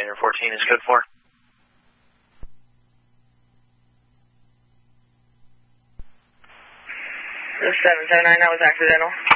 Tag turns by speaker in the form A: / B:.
A: Centimeter 14 is good for.
B: 779, that was accidental.